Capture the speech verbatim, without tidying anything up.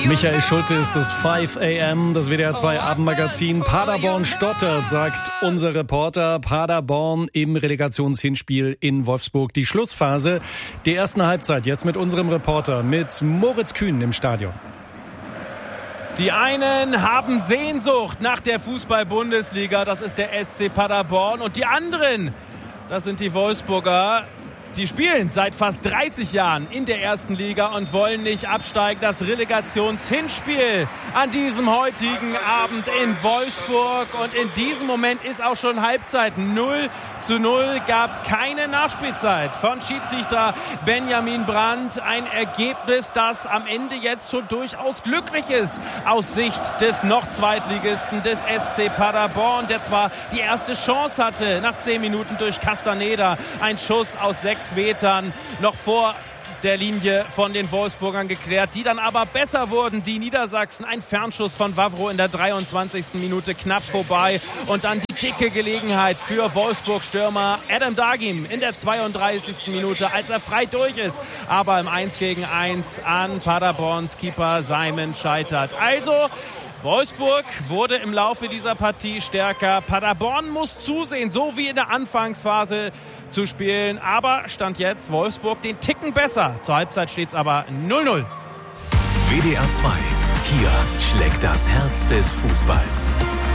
Michael Schulte ist das fünf a m, das W D R zwei Abendmagazin. Paderborn stottert, sagt unser Reporter. Paderborn im Relegationshinspiel in Wolfsburg. Die Schlussphase der ersten Halbzeit jetzt mit unserem Reporter, mit Moritz Kühn im Stadion. Die einen haben Sehnsucht nach der Fußball-Bundesliga, das ist der S C Paderborn. Und die anderen, das sind die Wolfsburger. Die spielen seit fast dreißig Jahren in der ersten Liga und wollen nicht absteigen. Das Relegationshinspiel an diesem heutigen Abend in Wolfsburg. Und in diesem Moment ist auch schon Halbzeit. null zu null, gab keine Nachspielzeit von Schiedsrichter Benjamin Brandt. Ein Ergebnis, das am Ende jetzt schon durchaus glücklich ist aus Sicht des noch Zweitligisten des S C Paderborn, der zwar die erste Chance hatte nach zehn Minuten durch Castaneda. Ein Schuss aus sechs Metern noch vor der Linie von den Wolfsburgern geklärt, die dann aber besser wurden, die Niedersachsen. Ein Fernschuss von Wawro in der dreiundzwanzigsten Minute knapp vorbei und dann die dicke Gelegenheit für Wolfsburg-Stürmer Adam Dagim in der zweiunddreißigsten Minute, als er frei durch ist, aber im eins gegen eins an Paderborns Keeper Simon scheitert. Also Wolfsburg wurde im Laufe dieser Partie stärker. Paderborn muss zusehen, so wie in der Anfangsphase zu spielen. Aber Stand jetzt Wolfsburg den Ticken besser. Zur Halbzeit steht es aber null null. W D R zwei. Hier schlägt das Herz des Fußballs.